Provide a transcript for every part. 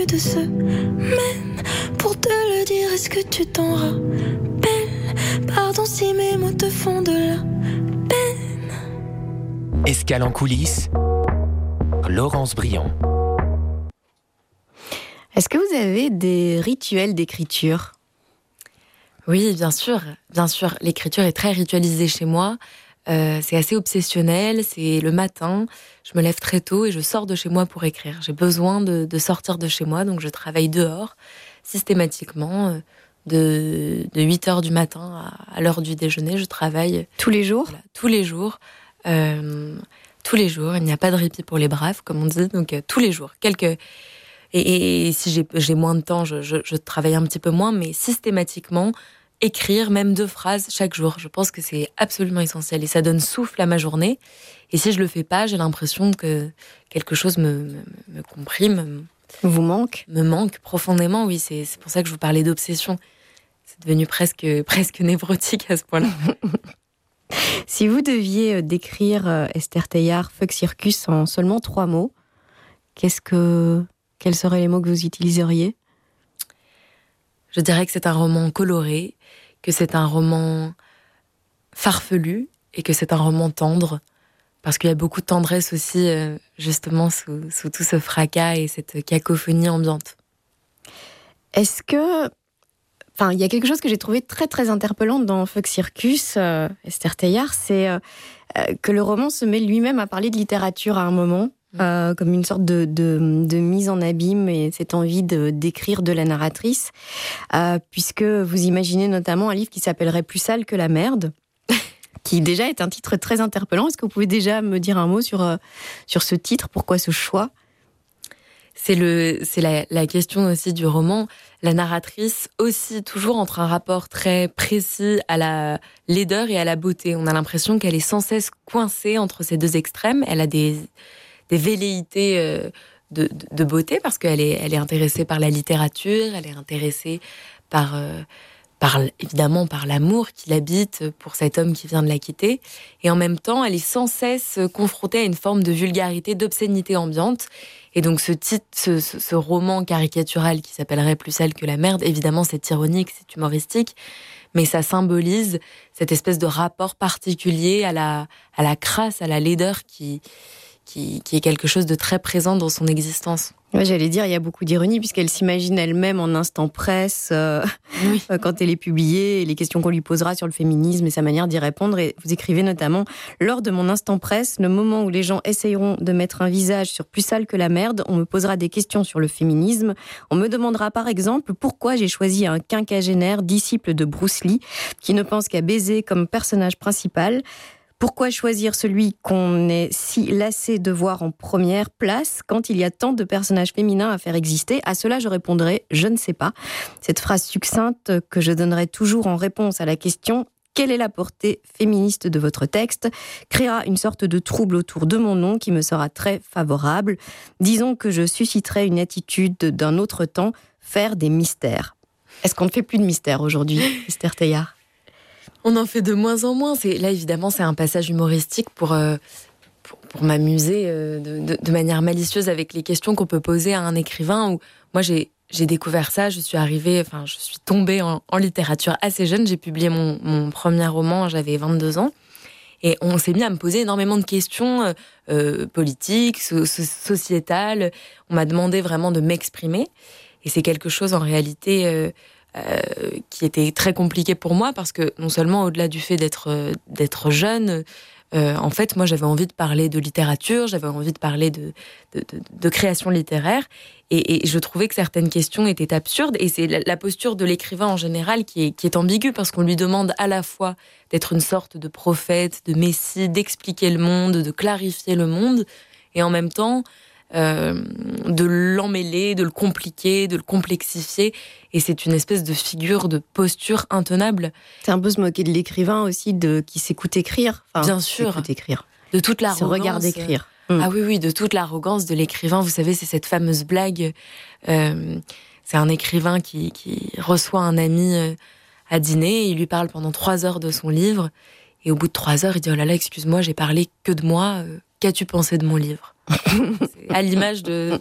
de ce même pour te le dire, est-ce que tu t'en rappelles? Pardon si mes mots te font de la peine. Escale en coulisses, Laurence Briand. Est-ce que vous avez des rituels d'écriture ? Oui, bien sûr. L'écriture est très ritualisée chez moi. C'est assez obsessionnel. C'est le matin, je me lève très tôt et je sors de chez moi pour écrire. J'ai besoin de sortir de chez moi, donc je travaille dehors, systématiquement. De 8h du matin à l'heure du déjeuner, je travaille. Tous les jours ? Voilà, tous les jours. Tous les jours. Il n'y a pas de répit pour les braves, comme on dit. Donc, tous les jours. Et si j'ai moins de temps, je travaille un petit peu moins, mais systématiquement, écrire même 2 phrases chaque jour. Je pense que c'est absolument essentiel et ça donne souffle à ma journée. Et si je le fais pas, j'ai l'impression que quelque chose me comprime. Vous manque ? Me manque profondément, oui. C'est pour ça que je vous parlais d'obsession. C'est devenu presque névrotique à ce point-là. Si vous deviez décrire Esther Teillard, Fuck Circus en seulement 3 mots, quels seraient les mots que vous utiliseriez ? Je dirais que c'est un roman coloré, que c'est un roman farfelu et que c'est un roman tendre, parce qu'il y a beaucoup de tendresse aussi, justement, sous tout ce fracas et cette cacophonie ambiante. Est-ce que... il y a quelque chose que j'ai trouvé très très interpellant dans Fuck Circus, Esther Teillard, c'est que le roman se met lui-même à parler de littérature à un moment, comme une sorte de mise en abîme et cette envie d'écrire de la narratrice, puisque vous imaginez notamment un livre qui s'appellerait Plus sale que la merde, qui déjà est un titre très interpellant. Est-ce que vous pouvez déjà me dire un mot sur ce titre ? Pourquoi ce choix ? C'est la question aussi du roman. La narratrice aussi toujours entre un rapport très précis à la laideur et à la beauté. On a l'impression qu'elle est sans cesse coincée entre ces 2 extrêmes. Elle a des velléités de beauté parce qu'elle est intéressée par la littérature, elle est intéressée évidemment par l'amour qui l'habite pour cet homme qui vient de la quitter. Et en même temps, elle est sans cesse confrontée à une forme de vulgarité, d'obscénité ambiante. Et donc ce roman caricatural qui s'appellerait Plus sale que la merde, évidemment c'est ironique, c'est humoristique, mais ça symbolise cette espèce de rapport particulier à la crasse, à la laideur qui est quelque chose de très présent dans son existence. Ouais, j'allais dire, il y a beaucoup d'ironie puisqu'elle s'imagine elle-même en instant presse Oui. Quand elle est publiée, et les questions qu'on lui posera sur le féminisme et sa manière d'y répondre. Et vous écrivez notamment « Lors de mon instant presse, le moment où les gens essayeront de mettre un visage sur plus sale que la merde, on me posera des questions sur le féminisme. On me demandera par exemple pourquoi j'ai choisi un quinquagénaire disciple de Bruce Lee qui ne pense qu'à baiser comme personnage principal. Pourquoi choisir celui qu'on est si lassé de voir en première place quand il y a tant de personnages féminins à faire exister ? À cela, je répondrai « Je ne sais pas ». Cette phrase succincte que je donnerai toujours en réponse à la question « Quelle est la portée féministe de votre texte ?» créera une sorte de trouble autour de mon nom qui me sera très favorable. Disons que je susciterai une attitude d'un autre temps, faire des mystères. Est-ce qu'on ne fait plus de mystères aujourd'hui, Esther Teillard ? On en fait de moins en moins. Là, évidemment, c'est un passage humoristique pour m'amuser de manière malicieuse avec les questions qu'on peut poser à un écrivain. Où moi, j'ai découvert ça. Je suis tombée en littérature assez jeune. J'ai publié mon premier roman, j'avais 22 ans. Et on s'est mis à me poser énormément de questions politiques, sociétales. On m'a demandé vraiment de m'exprimer. Et c'est quelque chose, en réalité... qui était très compliqué pour moi parce que non seulement au-delà du fait d'être jeune, en fait moi j'avais envie de parler de littérature, j'avais envie de parler de création littéraire et je trouvais que certaines questions étaient absurdes et c'est la posture de l'écrivain en général qui est ambiguë parce qu'on lui demande à la fois d'être une sorte de prophète, de messie, d'expliquer le monde, de clarifier le monde et en même temps de l'emmêler, de le compliquer, de le complexifier. Et c'est une espèce de figure, de posture intenable. C'est un peu se moquer de l'écrivain aussi, qui s'écoute écrire. Enfin, bien sûr. S'écoute écrire. De toute l'arrogance. Se regarde écrire. Ah oui, de toute l'arrogance de l'écrivain. Vous savez, c'est cette fameuse blague. C'est un écrivain qui reçoit un ami à dîner. Il lui parle pendant 3 heures de son livre. Et au bout de 3 heures, il dit « Oh là là, excuse-moi, j'ai parlé que de moi. Qu'as-tu pensé de mon livre ?» C'est à l'image de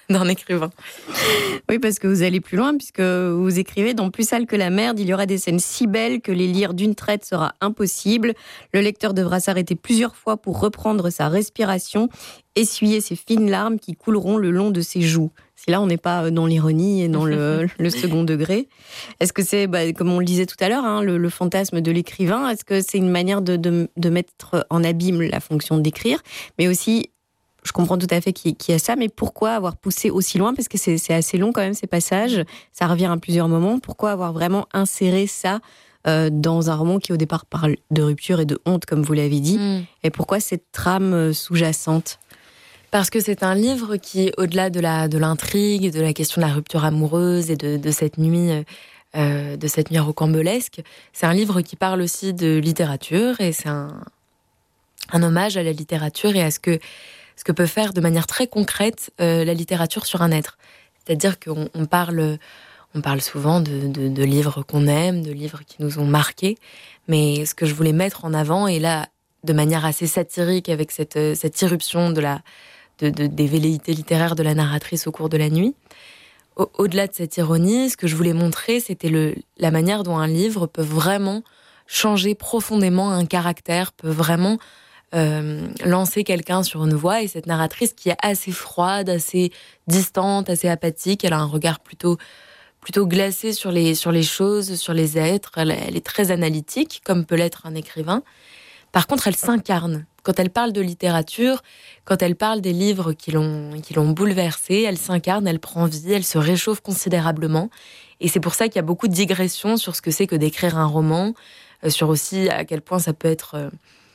d'un écrivain. Oui, parce que vous allez plus loin, puisque vous écrivez « Dans Plus sale que la merde, il y aura des scènes si belles que les lire d'une traite sera impossible. Le lecteur devra s'arrêter plusieurs fois pour reprendre sa respiration, essuyer ses fines larmes qui couleront le long de ses joues. » Si là, on n'est pas dans l'ironie et dans le second degré. Est-ce que c'est, comme on le disait tout à l'heure, le fantasme de l'écrivain, est-ce que c'est une manière de mettre en abîme la fonction d'écrire, mais aussi... Je comprends tout à fait qu'il y a ça, mais pourquoi avoir poussé aussi loin ? Parce que c'est assez long quand même, ces passages. Ça revient à plusieurs moments. Pourquoi avoir vraiment inséré ça dans un roman qui, au départ, parle de rupture et de honte, comme vous l'avez dit ? Et pourquoi cette trame sous-jacente ? Parce que c'est un livre qui, au-delà de l'intrigue, de la question de la rupture amoureuse et de cette nuit rocambolesque, c'est un livre qui parle aussi de littérature, et c'est un hommage à la littérature et à ce que peut faire de manière très concrète la littérature sur un être. C'est-à-dire qu'on parle souvent de livres qu'on aime, de livres qui nous ont marqués, mais ce que je voulais mettre en avant, et là, de manière assez satirique, avec cette irruption des velléités littéraires de la narratrice au cours de la nuit, au-delà de cette ironie, ce que je voulais montrer, c'était la manière dont un livre peut vraiment changer profondément un caractère, peut vraiment... lancer quelqu'un sur une voie, et cette narratrice qui est assez froide, assez distante, assez apathique, elle a un regard plutôt glacé sur les choses, sur les êtres, elle est très analytique, comme peut l'être un écrivain. Par contre, elle s'incarne. Quand elle parle de littérature, quand elle parle des livres qui l'ont bouleversée, elle s'incarne, elle prend vie, elle se réchauffe considérablement, et c'est pour ça qu'il y a beaucoup de digressions sur ce que c'est que d'écrire un roman, sur aussi à quel point ça peut être...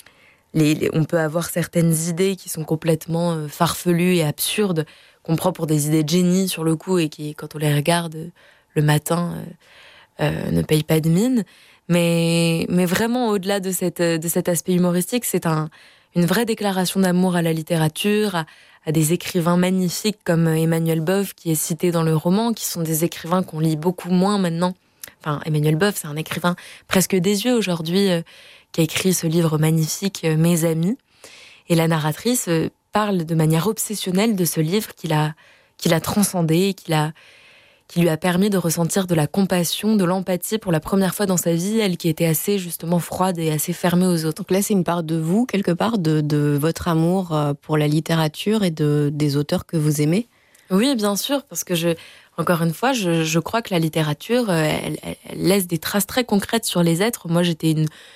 on peut avoir certaines idées qui sont complètement farfelues et absurdes, qu'on prend pour des idées de génie sur le coup, et qui, quand on les regarde le matin, ne payent pas de mine. Mais vraiment, au-delà de cet aspect humoristique, c'est une vraie déclaration d'amour à la littérature, à des écrivains magnifiques comme Emmanuel Boeuf, qui est cité dans le roman, qui sont des écrivains qu'on lit beaucoup moins maintenant. Enfin, Emmanuel Boeuf, c'est un écrivain presque désuet aujourd'hui, qui a écrit ce livre magnifique, Mes amis. Et la narratrice parle de manière obsessionnelle de ce livre qu'il a transcendé, qui lui a permis de ressentir de la compassion, de l'empathie pour la première fois dans sa vie, elle qui était assez justement froide et assez fermée aux autres. Donc là, c'est une part de vous, quelque part, de votre amour pour la littérature et des auteurs que vous aimez ? Oui, bien sûr, parce que encore une fois, je crois que la littérature, elle laisse des traces très concrètes sur les êtres. Moi, j'étais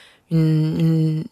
une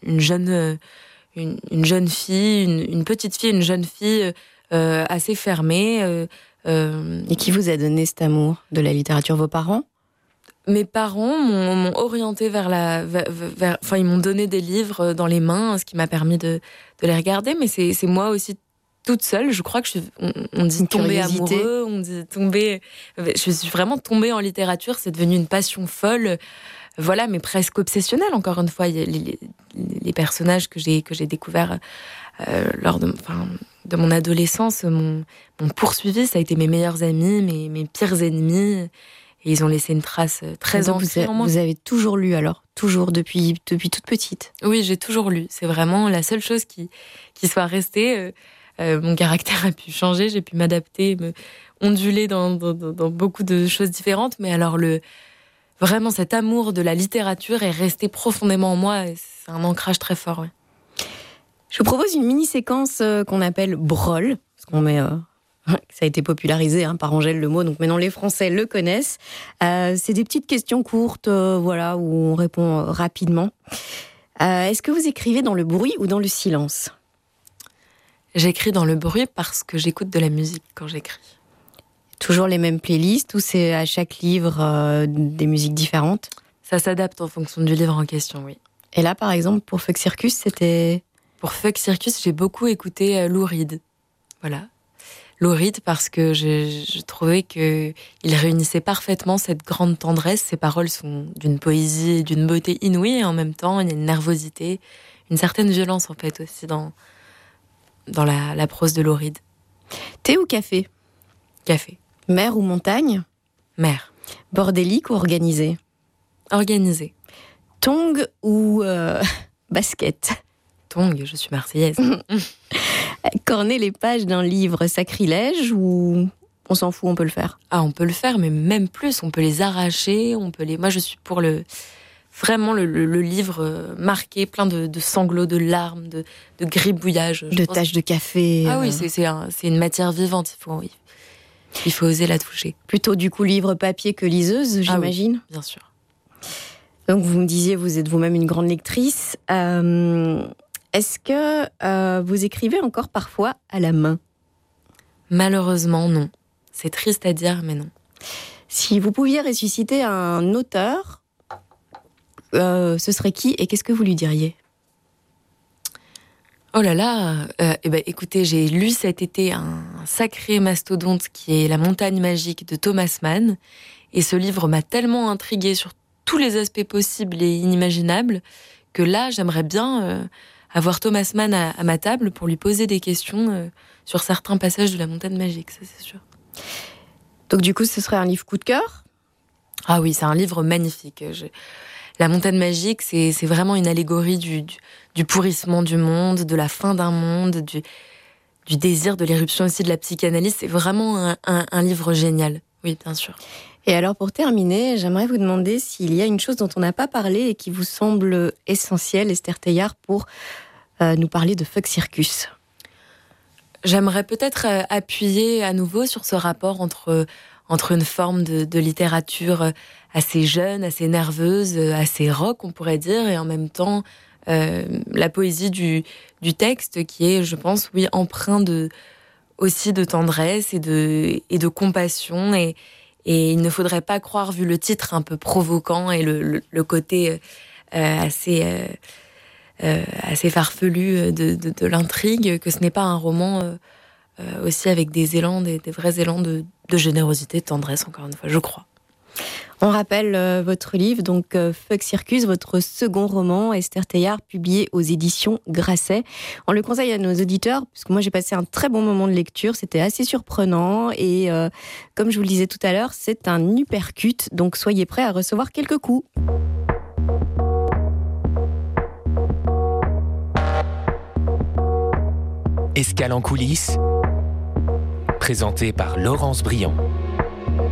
jeune fille, une petite fille, une jeune fille assez fermée. Et qui vous a donné cet amour de la littérature ? Vos parents ? Mes parents m'ont orientée enfin, ils m'ont donné des livres dans les mains, ce qui m'a permis de les regarder. Mais c'est moi aussi toute seule. Je crois que on dit tomber amoureux, on dit tomber. Je suis vraiment tombée en littérature. C'est devenu une passion folle. Voilà, mais presque obsessionnelle, encore une fois. Les personnages que j'ai découverts lors de mon adolescence m'ont poursuivi. Ça a été mes meilleurs amis, mes pires ennemis. Et ils ont laissé une trace très ancrée en moi. Vous avez toujours lu alors ? Toujours, depuis toute petite ? Oui, j'ai toujours lu. C'est vraiment la seule chose qui soit restée. Mon caractère a pu changer, j'ai pu m'adapter, me onduler dans beaucoup de choses différentes. Mais alors, vraiment, cet amour de la littérature est resté profondément en moi. Et c'est un ancrage très fort, ouais. Je vous propose une mini-séquence qu'on appelle Brol, parce qu'on met... ça a été popularisé par Angèle Le Mot, donc maintenant les Français le connaissent. C'est des petites questions courtes, voilà, où on répond rapidement. Est-ce que vous écrivez dans le bruit ou dans le silence ? J'écris dans le bruit parce que j'écoute de la musique quand j'écris. Toujours les mêmes playlists ou c'est à chaque livre des musiques différentes ? Ça s'adapte en fonction du livre en question, oui. Et là, par exemple, pour Fuck Circus, c'était... Pour Fuck Circus, j'ai beaucoup écouté Lou Reed. Voilà. Lou Reed parce que je trouvais qu'il réunissait parfaitement cette grande tendresse. Ses paroles sont d'une poésie et d'une beauté inouïe, et en même temps, il y a une nervosité, une certaine violence en fait aussi dans la prose de Lou Reed. Thé ou café ? Café. Mer ou montagne ? Mer. Bordélique ou organisé ? Organisé. Tongs ou basket ? Tongs, je suis marseillaise. Corner les pages d'un livre, sacrilège ou on s'en fout, on peut le faire? Ah, on peut le faire, mais même plus, on peut les arracher, Moi, je suis pour vraiment le livre marqué, plein de sanglots, de larmes, de gribouillages. De taches de café. Ah oui, c'est une matière vivante, il faut oser la toucher. Plutôt du coup livre papier que liseuse, j'imagine. Ah oui, bien sûr. Donc vous me disiez, vous êtes vous-même une grande lectrice. Est-ce que vous écrivez encore parfois à la main? Malheureusement, non. C'est triste à dire, mais non. Si vous pouviez ressusciter un auteur, ce serait qui et qu'est-ce que vous lui diriez? Oh là là, écoutez, j'ai lu cet été un sacré mastodonte qui est La montagne magique de Thomas Mann. Et ce livre m'a tellement intriguée sur tous les aspects possibles et inimaginables que là, j'aimerais bien avoir Thomas Mann à ma table pour lui poser des questions sur certains passages de La montagne magique, ça c'est sûr. Donc du coup, ce serait un livre coup de cœur? Ah oui, c'est un livre magnifique. La montagne magique, c'est vraiment une allégorie du pourrissement du monde, de la fin d'un monde, du désir, de l'éruption aussi de la psychanalyse. C'est vraiment un livre génial. Oui, bien sûr. Et alors, pour terminer, j'aimerais vous demander s'il y a une chose dont on n'a pas parlé et qui vous semble essentielle, Esther Teillard, pour nous parler de Fuck Circus. J'aimerais peut-être appuyer à nouveau sur ce rapport entre une forme de littérature assez jeune, assez nerveuse, assez rock, on pourrait dire, et en même temps la poésie du texte qui est, je pense, oui, empreint aussi de tendresse et de compassion. Et il ne faudrait pas croire, vu le titre un peu provoquant et le côté assez farfelu de l'intrigue, que ce n'est pas un roman aussi avec des vrais élans de générosité, de tendresse, encore une fois, je crois. On rappelle votre livre, donc Fuck Circus, votre second roman, Esther Teillard, publié aux éditions Grasset. On le conseille à nos auditeurs, puisque moi j'ai passé un très bon moment de lecture, c'était assez surprenant et comme je vous le disais tout à l'heure, c'est un uppercut, donc soyez prêts à recevoir quelques coups. Escale en coulisses, présenté par Laurence Briand.